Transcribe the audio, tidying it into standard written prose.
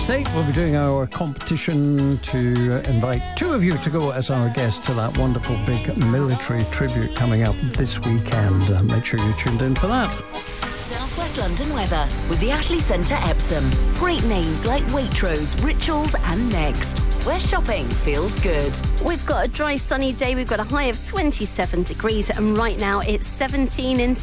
State. We'll be doing our competition to invite two of you to go as our guests to that wonderful big military tribute coming up this weekend. Make sure you're tuned in for that. Southwest London weather with the Ashley Centre Epsom. Great names like Waitrose, Rituals and Next, where shopping feels good. We've got a dry sunny day. We've got a high of 27 degrees and right now it's 17 in